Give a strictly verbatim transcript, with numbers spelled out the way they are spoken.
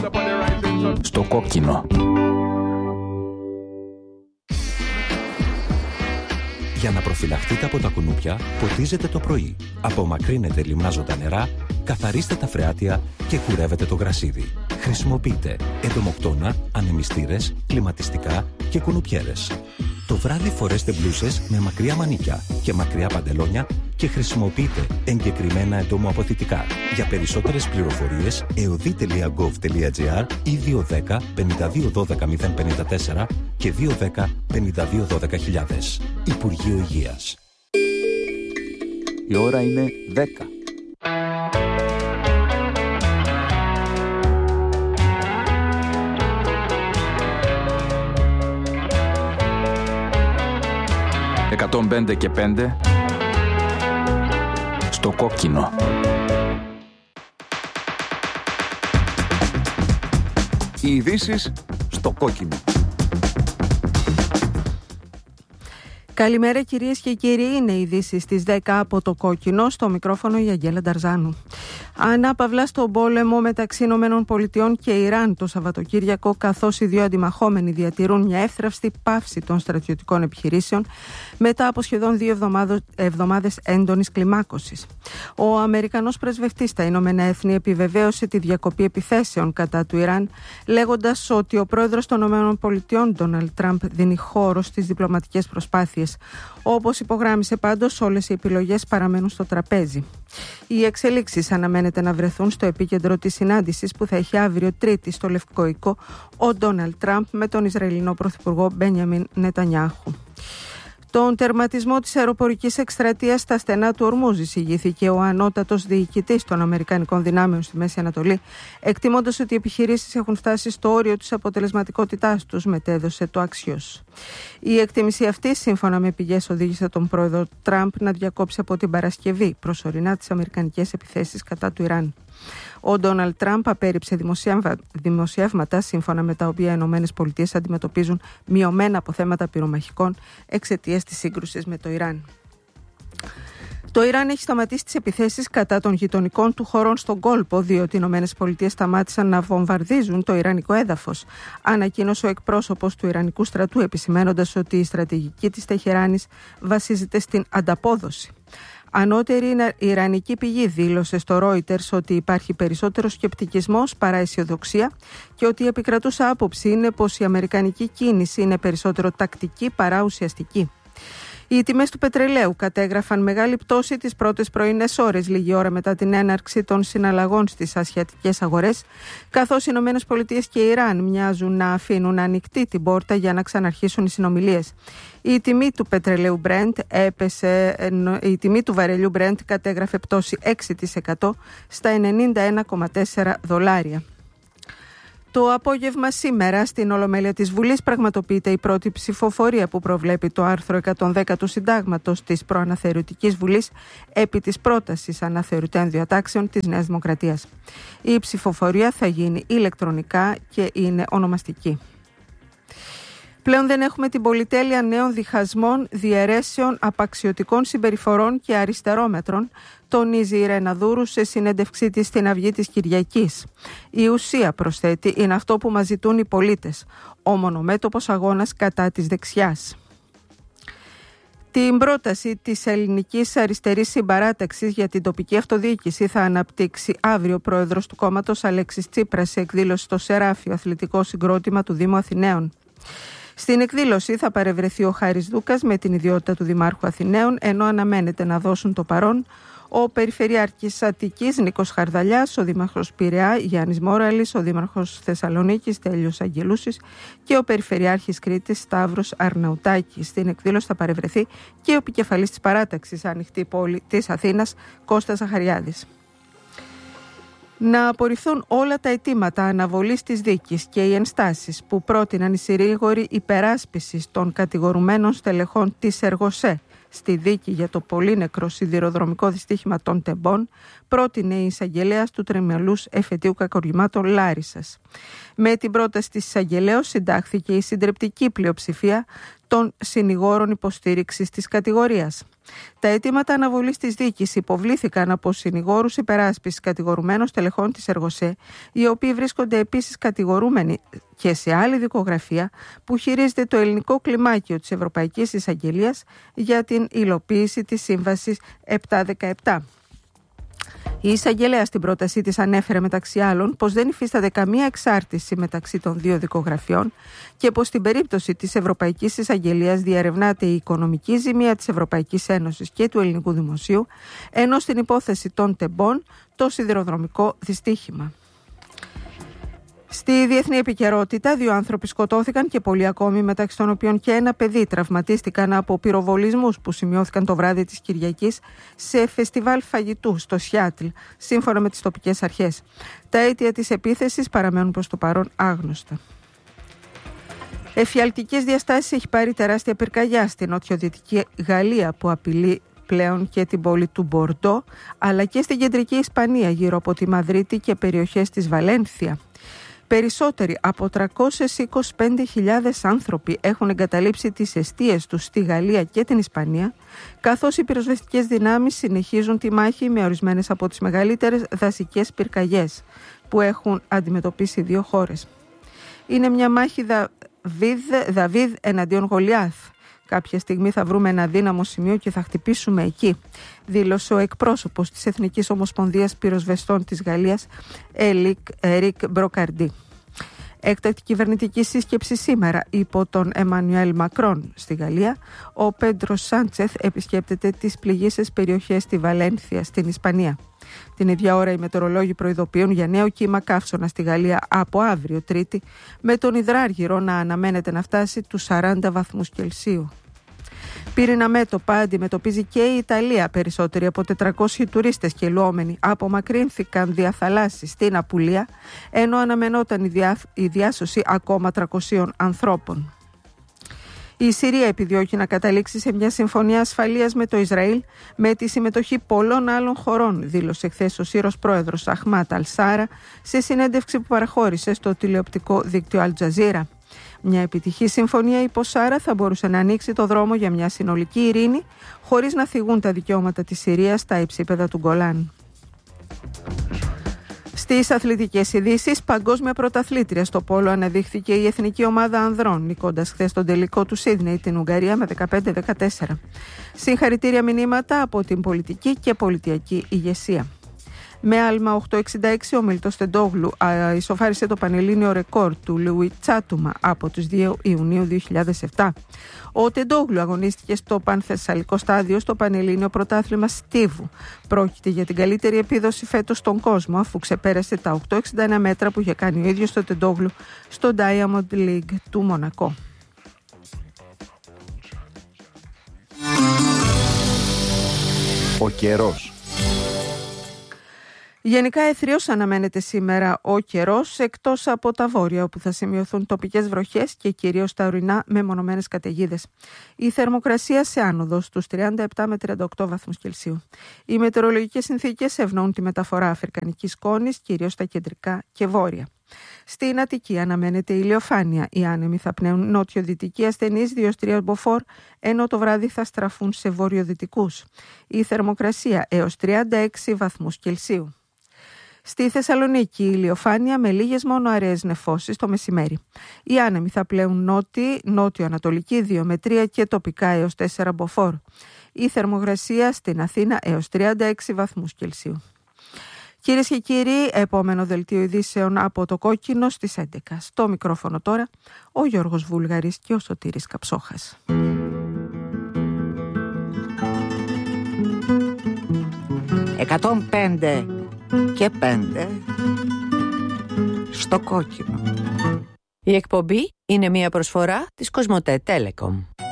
Στο κόκκινο. Για να προφυλαχτείτε από τα κουνούπια, ποτίζετε το πρωί. Απομακρύνετε λιμνάζοντα νερά, καθαρίστε τα φρεάτια και κουρεύετε το γρασίδι. Χρησιμοποιείτε εντομοκτώνα, ανεμιστήρες, κλιματιστικά και κουνουπιέρες. Το βράδυ φορέστε μπλούσες με μακριά μανίκια και μακριά παντελόνια και χρησιμοποιείτε εγκεκριμένα εντομοαποθητικά. Για περισσότερες πληροφορίες, εωδή τελεία γκοβ τελεία τζι άρ ή δύο ένα μηδέν πέντε δύο ένα δύο μηδέν πέντε τέσσερα και δύο ένα μηδέν πέντε δύο ένα μηδέν χιλιάδες. Υπουργείο Υγείας. Η ώρα είναι δέκα. εκατόν πέντε και πέντε στο κόκκινο. Οι ειδήσεις στο κόκκινο. Καλημέρα κυρίες και κύριοι, είναι οι ειδήσεις στις δέκα από το κόκκινο, στο μικρόφωνο η Αγγέλα Νταρζάνου. Ανάπαυλα στον πόλεμο μεταξύ Ηνωμένων Πολιτειών και Ιράν το Σαββατοκύριακο, καθώς οι δύο αντιμαχόμενοι διατηρούν μια εύθραυστη πάυση των στρατιωτικών επιχειρήσεων μετά από σχεδόν δύο εβδομάδες έντονης κλιμάκωσης. Ο Αμερικανός πρεσβευτής στα Ηνωμένα Έθνη επιβεβαίωσε τη διακοπή επιθέσεων κατά του Ιράν, λέγοντας ότι ο πρόεδρος των Ηνωμένων Πολιτειών, Ντόναλντ Τραμπ, δίνει χώρο στις διπλωματικές προσπάθειες. Όπως υπογράμμισε πάντως, όλες οι επιλογές παραμένουν στο τραπέζι. Οι εξελίξεις αναμένεται να βρεθούν στο επίκεντρο της συνάντησης που θα έχει αύριο Τρίτη στο Λευκό Οίκο ο Ντόναλντ Τραμπ με τον Ισραηλινό Πρωθυπουργό Μπένιαμιν Νετανιάχου. Τον τερματισμό της αεροπορικής εκστρατείας στα στενά του Ορμούζ εισηγήθηκε ο ανώτατος διοικητής των Αμερικανικών δυνάμεων στη Μέση Ανατολή, εκτιμώντας ότι οι επιχειρήσεις έχουν φτάσει στο όριο της αποτελεσματικότητάς τους, μετέδωσε το Axios. Η εκτίμηση αυτή, σύμφωνα με πηγές, οδήγησε τον πρόεδρο Τραμπ να διακόψει από την Παρασκευή προσωρινά τις αμερικανικές επιθέσεις κατά του Ιράν. Ο Ντόναλντ Τραμπ απέρριψε δημοσιεύματα σύμφωνα με τα οποία οι Ηνωμένες Πολιτείες αντιμετωπίζουν μειωμένα αποθέματα πυρομαχικών εξαιτίας της σύγκρουσης με το Ιράν. Το Ιράν έχει σταματήσει τις επιθέσεις κατά των γειτονικών του χωρών στον κόλπο, διότι οι Ηνωμένες Πολιτείες σταμάτησαν να βομβαρδίζουν το ιρανικό έδαφος, ανακοίνωσε ο εκπρόσωπος του Ιρανικού στρατού, επισημαίνοντας ότι η στρατηγική της Τεχεράνης βασίζεται στην ανταπόδοση. Ανώτερη ιρανική πηγή δήλωσε στο Reuters ότι υπάρχει περισσότερο σκεπτικισμός παρά αισιοδοξία και ότι η επικρατούσα άποψη είναι πως η αμερικανική κίνηση είναι περισσότερο τακτική παρά ουσιαστική. Οι τιμές του πετρελαίου κατέγραφαν μεγάλη πτώση τις πρώτες πρωινές ώρες, λίγη ώρα μετά την έναρξη των συναλλαγών στις ασιατικές αγορές, καθώς οι Ηνωμένες Πολιτείες και η Ιράν μοιάζουν να αφήνουν ανοιχτή την πόρτα για να ξαναρχίσουν οι συνομιλίες. Η τιμή του πετρελαίου Brent έπεσε, η τιμή του βαρελιού Brent κατέγραφε πτώση έξι τοις εκατό στα ενενήντα ένα κόμμα τέσσερα δολάρια. Το απόγευμα σήμερα στην Ολομέλεια της Βουλής πραγματοποιείται η πρώτη ψηφοφορία που προβλέπει το άρθρο εκατόν δέκα του Συντάγματος της Προαναθεωρητικής Βουλής επί της πρότασης αναθεωρητέων διατάξεων της Νέας Δημοκρατίας. Η ψηφοφορία θα γίνει ηλεκτρονικά και είναι ονομαστική. Πλέον δεν έχουμε την πολυτέλεια νέων διχασμών, διαιρέσεων, απαξιωτικών συμπεριφορών και αριστερόμετρων, τονίζει η Ρένα Δούρου σε συνέντευξή της στην Αυγή της Κυριακής. Η ουσία, προσθέτει, είναι αυτό που μας ζητούν οι πολίτες, ο μονομέτωπος αγώνας κατά της δεξιάς. Την πρόταση της Ελληνικής Αριστερής Συμπαράταξης για την τοπική αυτοδιοίκηση θα αναπτύξει αύριο ο πρόεδρος του κόμματος Αλέξης Τσίπρας σε εκδήλωση στο Σεράφιο Αθλητικό Συγκρότημα του Δήμου Αθηναίων. Στην εκδήλωση θα παρευρεθεί ο Χάρης Δούκας με την ιδιότητα του Δημάρχου Αθηναίων, ενώ αναμένεται να δώσουν το παρόν ο Περιφερειάρχης Αττικής Νίκος Χαρδαλιάς, ο Δήμαρχος Πειραιά Γιάννης Μόραλης, ο Δήμαρχος Θεσσαλονίκης Τέλειος Αγγελούσης και ο Περιφερειάρχης Κρήτης Σταύρος Αρναουτάκης. Στην εκδήλωση θα παρευρεθεί και ο επικεφαλής της παράταξης Ανοιχτή Πόλη της Αθήνας, Κώστας Ζαχαριάδης. Να απορριφθούν όλα τα αιτήματα αναβολής της δίκης και οι ενστάσεις που πρότειναν οι συνήγοροι υπεράσπισης των κατηγορουμένων στελεχών της Εργοσέ στη δίκη για το πολύνεκρο σιδηροδρομικό δυστύχημα των Τεμπών, πρότεινε η εισαγγελέας του τριμελούς εφετείου κακουργημάτων Λάρισσας. Με την πρόταση της εισαγγελέως συντάχθηκε η συντριπτική πλειοψηφία των συνηγόρων υποστήριξης της κατηγορίας. Τα αιτήματα αναβολής της δίκης υποβλήθηκαν από συνηγόρους υπεράσπισης κατηγορουμένων στελεχών της Εργοσέ, οι οποίοι βρίσκονται επίσης κατηγορούμενοι και σε άλλη δικογραφία που χειρίζεται το ελληνικό κλιμάκιο της Ευρωπαϊκής Εισαγγελίας για την υλοποίηση της Σύμβασης επτακόσια δεκαεπτά. Η εισαγγελέα στην πρότασή της ανέφερε μεταξύ άλλων πως δεν υφίσταται καμία εξάρτηση μεταξύ των δύο δικογραφιών και πως στην περίπτωση της Ευρωπαϊκής Εισαγγελίας διερευνάται η οικονομική ζημία της Ευρωπαϊκής Ένωσης και του ελληνικού δημοσίου, ενώ στην υπόθεση των τεμπών το σιδηροδρομικό δυστύχημα. Στη διεθνή επικαιρότητα, δύο άνθρωποι σκοτώθηκαν και πολλοί ακόμη, μεταξύ των οποίων και ένα παιδί, τραυματίστηκαν από πυροβολισμούς που σημειώθηκαν το βράδυ της Κυριακής σε φεστιβάλ φαγητού στο Σιάτλ, σύμφωνα με τις τοπικές αρχές. Τα αίτια της επίθεσης παραμένουν προς το παρόν άγνωστα. Εφιαλτικές διαστάσεις έχει πάρει τεράστια πυρκαγιά στην νοτιοδυτική Γαλλία που απειλεί πλέον και την πόλη του Μπορντό, αλλά και στην κεντρική Ισπανία γύρω από τη Μαδρίτη και περιοχές της Βαλένθια. Περισσότεροι από τριακόσιες είκοσι πέντε χιλιάδες άνθρωποι έχουν εγκαταλείψει τις εστίες τους στη Γαλλία και την Ισπανία, καθώς οι πυροσβεστικές δυνάμεις συνεχίζουν τη μάχη με ορισμένες από τις μεγαλύτερες δασικές πυρκαγιές που έχουν αντιμετωπίσει οι δύο χώρες. Είναι μια μάχη Δαβίδ, Δαβίδ εναντίον Γολιάθ. Κάποια στιγμή θα βρούμε ένα δύναμο σημείο και θα χτυπήσουμε εκεί, δήλωσε ο εκπρόσωπος της Εθνικής Ομοσπονδίας Πυροσβεστών της Γαλλίας, Ερικ Μπροκαρντί. Έκτακτη κυβερνητική σύσκεψη σήμερα υπό τον Εμμανουέλ Μακρόν στη Γαλλία. Ο Πέντρο Σάντσεθ επισκέπτεται τις πληγείσες περιοχές στη Βαλένθια στην Ισπανία. Την ίδια ώρα οι μετεωρολόγοι προειδοποιούν για νέο κύμα καύσωνα στη Γαλλία από αύριο Τρίτη, με τον υδράργυρο να αναμένεται να φτάσει τους σαράντα βαθμούς Κελσίου. Πύρινα μέτωπα αντιμετωπίζει και η Ιταλία. Περισσότεροι από τετρακόσιοι τουρίστες και λουόμενοι απομακρύνθηκαν δια θαλάσσης στην Απουλία, ενώ αναμενόταν η, διά, η διάσωση ακόμα τριακοσίων ανθρώπων. Η Συρία επιδιώκει να καταλήξει σε μια συμφωνία ασφαλείας με το Ισραήλ με τη συμμετοχή πολλών άλλων χωρών, δήλωσε χθες ο Σύρος πρόεδρος Αχμάτ Αλ-Σάρα σε συνέντευξη που παραχώρησε στο τηλεοπτικό δίκτυο Αλ-Τζαζίρα. Μια επιτυχή συμφωνία, υπό Σάρα, θα μπορούσε να ανοίξει το δρόμο για μια συνολική ειρήνη χωρίς να θυγούν τα δικαιώματα της Συρίας στα υψίπεδα του Γκολάν. Στις αθλητικές ειδήσεις, παγκόσμια πρωταθλήτρια στο πόλο αναδείχθηκε η εθνική ομάδα ανδρών, νικώντας χθες τον τελικό του Σίδνεϊ την Ουγγαρία με δεκαπέντε δεκατέσσερα. Συγχαρητήρια μηνύματα από την πολιτική και πολιτιακή ηγεσία. Με άλμα οκτώ εξήντα έξι, ο Μιλτός Τεντόγλου α, ισοφάρισε το πανελλήνιο ρεκόρ του Λουί Τσάτουμα από τους δύο Ιουνίου δύο χιλιάδες επτά. Ο Τεντόγλου αγωνίστηκε στο πανθεσσαλικό στάδιο στο πανελλήνιο πρωτάθλημα Στίβου. Πρόκειται για την καλύτερη επίδοση φέτος στον κόσμο, αφού ξεπέρασε τα οκτώ εξήντα ένα μέτρα που είχε κάνει ο ίδιος το Τεντόγλου στο Diamond League του Μονακό. Ο καιρός. Γενικά εθριος αναμένεται σήμερα ο καιρός, εκτός από τα βόρεια όπου θα σημειωθούν τοπικές βροχές και κυρίως τα ορεινά με μονομένες καταιγίδες. Η θερμοκρασία σε άνοδο στους τριάντα επτά με τριάντα οκτώ βαθμούς Κελσίου. Οι μετεωρολογικές συνθήκες ευνοούν τη μεταφορά αφρικανικής σκόνης, κυρίως στα κεντρικά και βόρεια. Στην Αττική αναμένεται ηλιοφάνεια. Οι άνεμοι θα πνέουν νότιο-δυτική ασθενείς δύο με τρία μποφόρ, ενώ το βράδυ θα στραφούν σε βορειοδυτικούς. Η θερμοκρασία έως τριάντα έξι βαθμούς Κελσίου. Στη Θεσσαλονίκη η ηλιοφάνεια με λίγες μόνο αραιές νεφώσεις το μεσημέρι. Οι άνεμοι θα πλέουν νότι, νότιο-ανατολική δύο με τρία και τοπικά έως τέσσερα μποφόρ. Η θερμοκρασία στην Αθήνα έως τριάντα έξι βαθμούς Κελσίου. Κυρίες και κύριοι, επόμενο δελτίο ειδήσεων από το Κόκκινο στις έντεκα. Στο μικρόφωνο τώρα ο Γιώργος Βούλγαρης και ο Σωτήρης Καψόχας. εκατόν πέντε και πέντε στο Κόκκινο. Η εκπομπή είναι μια προσφορά της Κοσμοτέ Telecom.